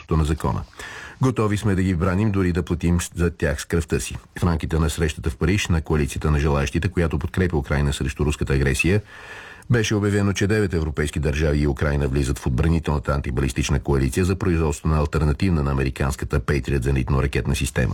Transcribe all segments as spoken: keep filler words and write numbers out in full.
върховенството на закона. Готови сме да ги браним, дори да платим за тях с кръвта си. В рамките на срещата в Париж на коалицията на желаящите, която подкрепя Украйна срещу руската агресия, беше обявено, че девет европейски държави и Украйна влизат в отбранителната антибалистична коалиция за производство на алтернативна на американската Patriot зенитно-ракетна система.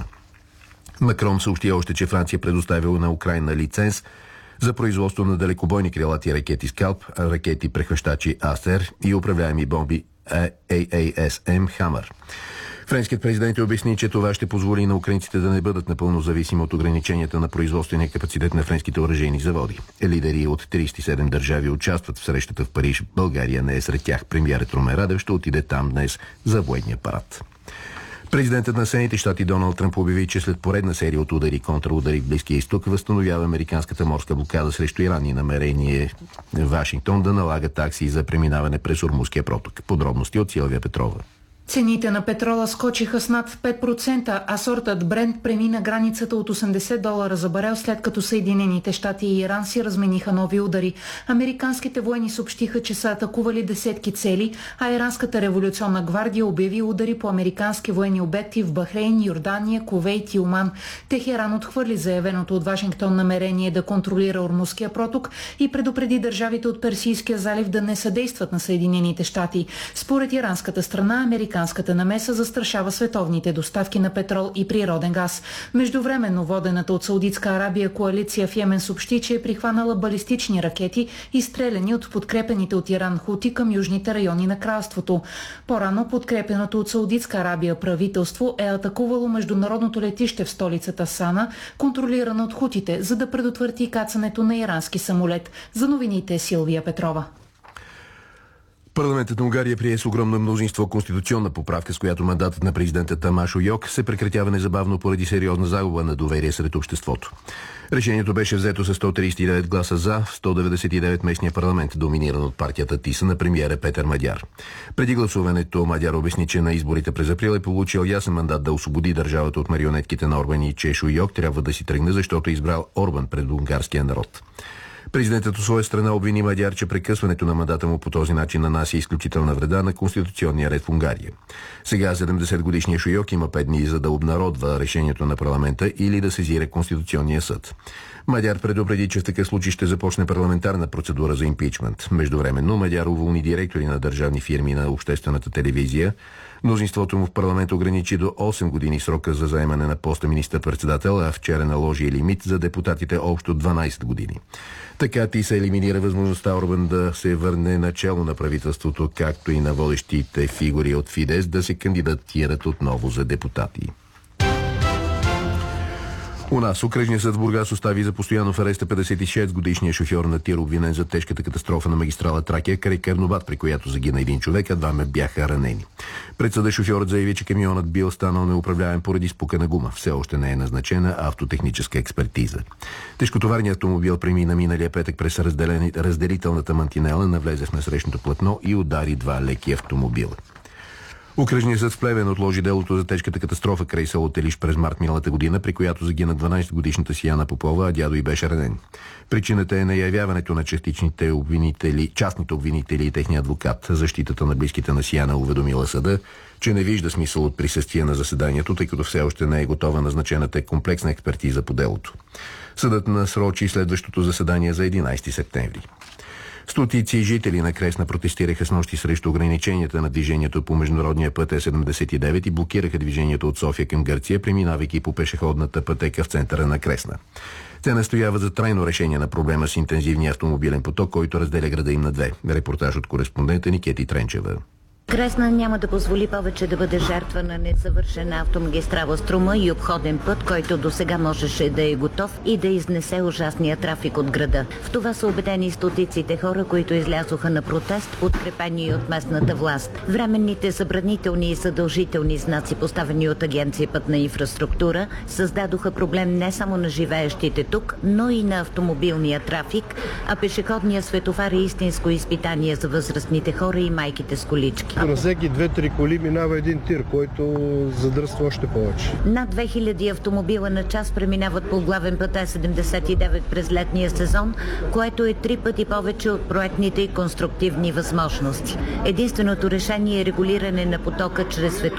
Макрон съобщи още, че Франция предоставила на Украйна лиценз за производство на далекобойни крилати ракети Скалп, ракети прехващачи Астер и управляеми бомби А А Ес Ем Хамър. Френският президент обясни, че това ще позволи на украинците да не бъдат напълно зависими от ограниченията на производствения капацитет на френските оръжейни заводи. Лидери от тридесет и седем държави участват в срещата в Париж. България не е сред тях. Премиерът Румен Радев ще отиде там днес за военния парад. Президентът на Съединените щати Доналд Тръмп обяви, че след поредна серия от удари и контраудари в Близкия изток възстановява американската морска блокада срещу Иран и намерение Вашингтон да налага такси за преминаване през Ормузския проток. Подробности от Силвия Петрова. Цените на петрола скочиха с над пет процента, а сортът Брент премина границата от осемдесет долара за барел, след като Съединените щати и Иран си размениха нови удари. Американските военни съобщиха, че са атакували десетки цели, а Иранската революционна гвардия обяви удари по американски военни обекти в Бахрейн, Йордания, Кувейт и Оман. Техеран отхвърли заявеното от Вашингтон намерение да контролира Ормузския проток и предупреди държавите от Персийския залив да не съдействат на Съединените щати. Според иранската страна, Американската намеса застрашава световните доставки на петрол и природен газ. Междувременно водената от Саудитска Арабия коалиция в Йемен съобщи, че е прихванала балистични ракети, изстреляни от подкрепените от Иран хути към южните райони на кралството. По-рано подкрепеното от Саудитска Арабия правителство е атакувало международното летище в столицата Сана, контролирано от хутите, за да предотврати кацането на ирански самолет. За новините Силвия Петрова. Парламентът на Унгария прие с огромно мнозинство конституционна поправка, с която мандатът на президента Тамаш Ойок се прекратява незабавно поради сериозна загуба на доверие сред обществото. Решението беше взето с сто тридесет и девет гласа за, в сто деветдесет и девет местния парламент, доминиран от партията ТИСА на премиера Петър Мадяр. Преди гласуването Мадяр обясни, че на изборите през април е получил ясен мандат да освободи държавата от марионетките на Орбан и че Ойок трябва да си тръгне, защото е избрал Орбан пред унгарския народ. Президентът от своя страна обвини Мадяр, че прекъсването на мандата му по този начин нанася изключителна вреда на конституционния ред в Унгария. Сега седемдесетгодишният Шойок има пет дни за да обнародва решението на парламента или да сезира Конституционния съд. Мадяр предупреди, че в такъв случай ще започне парламентарна процедура за импичмент. Междувременно Мадяр уволни директори на държавни фирми на обществената телевизия. Мнозинството му в парламент ограничи до осем години срока за заемане на поста министър-председател, а вчера наложи лимит за депутатите общо дванадесет години. Така ти се елиминира възможността Орбан да се върне начало на правителството, както и на водещите фигури от Фидес да се кандидатират отново за депутати. У нас окръжният съд в Бургас остави за постоянно в ареста петдесет и шест годишния шофьор на тир, обвинен за тежката катастрофа на магистрала Тракия край Карнобат, при която загина един човек, а двама бяха ранени. Пред съда шофьорът заяви, че камионът бил станал неуправляем поради спукана гума. Все още не е назначена автотехническа експертиза. Тежкотоварният автомобил премина миналия петък през разделителната мантинела, навлезе в насрещното платно и удари два леки автомобила. Окръжният съд в Плевен отложи делото за тежката катастрофа край село Телиш през март миналата година, при която загина дванадесетгодишната Сияна Попова, а дядо й беше ранен. Причината е неявяването на частичните обвинители, частните обвинители и техния адвокат. Защитата на близките на Сияна уведомила съда, че не вижда смисъл от присъствие на заседанието, тъй като все още не е готова назначената комплексна експертиза по делото. Съдът насрочи следващото заседание за единадесети септември. Стотици жители на Кресна протестираха с нощи срещу ограниченията на движението по международния път Е седемдесет и девет и блокираха движението от София към Гърция, преминавайки по пешеходната пътека в центъра на Кресна. Те настояват за трайно решение на проблема с интензивния автомобилен поток, който разделя града им на две. Репортаж от кореспондента Никети Тренчева. Кресна няма да позволи повече да бъде жертва на незавършена автомагистрала Струма и обходен път, който до сега можеше да е готов и да изнесе ужасния трафик от града. В това са убедени стотиците хора, които излязоха на протест, подкрепени от местната власт. Временните забранителни и задължителни знаци, поставени от Агенция Пътна инфраструктура, създадоха проблем не само на живеещите тук, но и на автомобилния трафик, а пешеходният светофар е истинско изпитание за възрастните хора и майките с колички. На всеки две-три коли минава един тир, който задръства още повече. Над две хиляди автомобила на час преминават по главен път Е седемдесет и девет през летния сезон, което е три пъти повече от проектните и конструктивни възможности. Единственото решение е регулиране на потока чрез светофар.